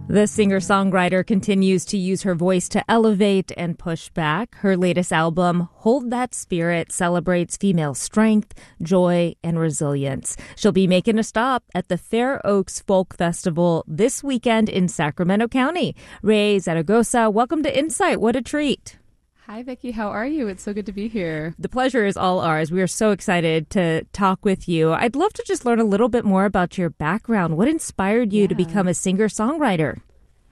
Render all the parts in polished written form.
The singer-songwriter continues to use her voice to elevate and push back. Her latest album, Hold That Spirit, celebrates female strength, joy, and resilience. She'll be making a stop at the Fair Oaks Folk Festival this weekend in Sacramento County. Ray Zaragoza, welcome to Insight. What a treat. Hi, Vicki. How are you? It's so good to be here. The pleasure is all ours. We are so excited to talk with you. I'd love to just learn a little bit more about your background. What inspired you to become a singer-songwriter?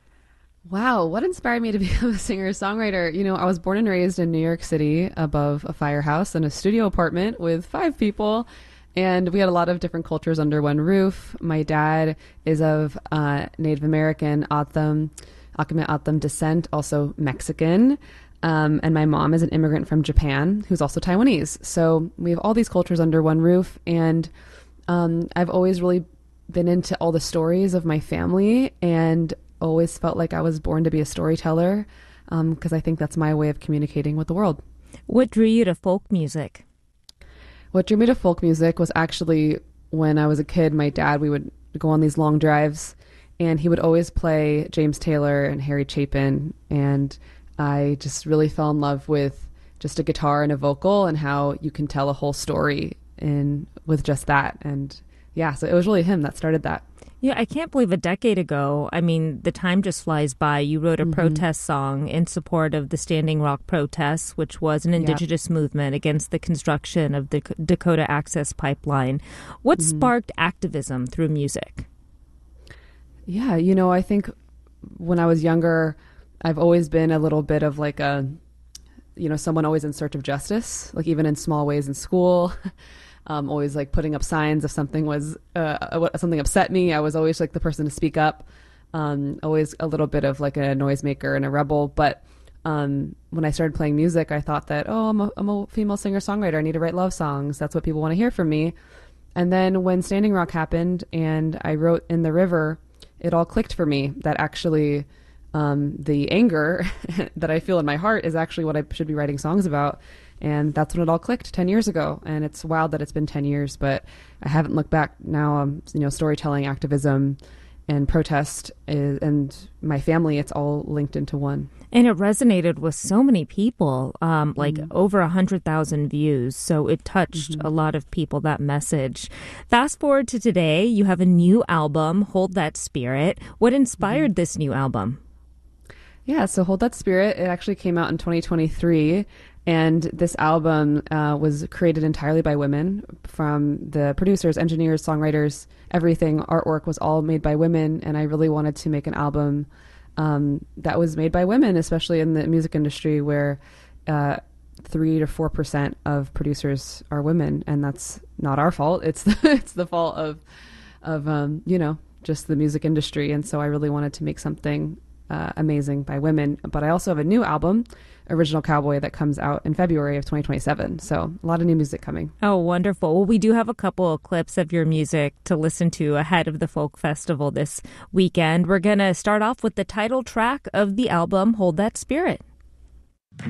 Wow, what inspired me to become a singer-songwriter? You know, I was born and raised in New York City above a firehouse in a studio apartment with 5 people. And we had a lot of different cultures under one roof. My dad is of Native American, O'odham descent, also Mexican. And my mom is an immigrant from Japan who's also Taiwanese. So we have all these cultures under one roof. And I've always really been into all the stories of my family and always felt like I was born to be a storyteller because I think that's my way of communicating with the world. What drew you to folk music? What drew me to folk music was actually when I was a kid, my dad, we would go on these long drives and he would always play James Taylor and Harry Chapin, and I just really fell in love with just a guitar and a vocal and how you can tell a whole story with just that. And yeah, so it was really him that started that. Yeah, I can't believe a decade ago, I mean, the time just flies by. You wrote a protest song in support of the Standing Rock protests, which was an indigenous movement against the construction of the Dakota Access Pipeline. What sparked activism through music? Yeah, you know, I think when I was younger, I've always been a little bit of like someone always in search of justice, like even in small ways in school. Always like putting up signs if something something upset me. I was always like the person to speak up. Always a little bit of like a noisemaker and a rebel. But when I started playing music, I thought that, I'm a female singer-songwriter. I need to write love songs. That's what people want to hear from me. And then when Standing Rock happened and I wrote In the River, it all clicked for me that actually the anger that I feel in my heart is actually what I should be writing songs about. And that's when it all clicked 10 years ago. And it's wild that it's been 10 years, but I haven't looked back now. Storytelling, activism, and protest and my family, it's all linked into one. And it resonated with so many people, over 100,000 views. So it touched a lot of people, that message. Fast forward to today, you have a new album, Hold That Spirit. What inspired this new album? Yeah, so Hold That Spirit, it actually came out in 2023. And this album was created entirely by women, from the producers, engineers, songwriters, everything. Artwork was all made by women. And I really wanted to make an album that was made by women, especially in the music industry where 3 to 4% of producers are women. And that's not our fault. It's the fault of just the music industry. And so I really wanted to make something amazing by women. But I also have a new album, Original Cowboy, that comes out in February of 2027. So a lot of new music coming. Oh, wonderful. Well, we do have a couple of clips of your music to listen to ahead of the Folk Festival this weekend. We're going to start off with the title track of the album, Hold That Spirit.